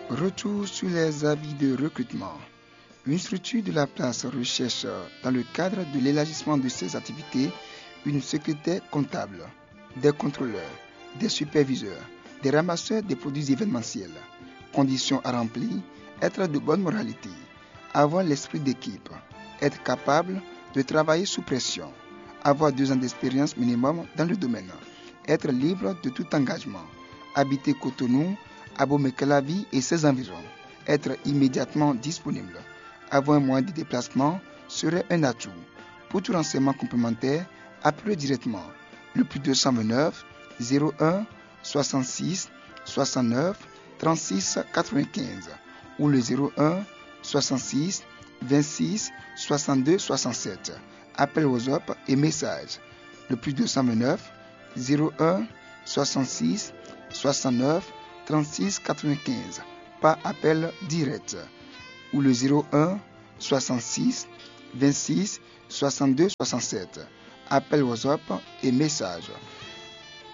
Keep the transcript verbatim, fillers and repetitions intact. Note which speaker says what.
Speaker 1: Retour sur les avis de recrutement. Une structure de la place recherche dans le cadre de l'élargissement de ses activités une secrétaire comptable, des contrôleurs, des superviseurs, des ramasseurs des produits événementiels. Conditions à remplir, être de bonne moralité, avoir l'esprit d'équipe, être capable de travailler sous pression, avoir deux ans d'expérience minimum dans le domaine, être libre de tout engagement, habiter Cotonou, Abomey-Calavi et ses environs, être immédiatement disponible, avoir un moyen de déplacement serait un atout. Pour tout renseignement complémentaire, appelez directement le plus deux cent vingt-neuf zéro un soixante-six soixante-neuf trente-six quatre-vingt-quinze ou le zéro un soixante-six vingt-six soixante-deux soixante-sept. Appel WhatsApp et message le plus deux cent vingt-neuf zéro un soixante-six soixante-neuf trente-six quatre-vingt-quinze par appel direct ou le zéro un soixante-six vingt-six soixante-deux soixante-sept. Appel WhatsApp et message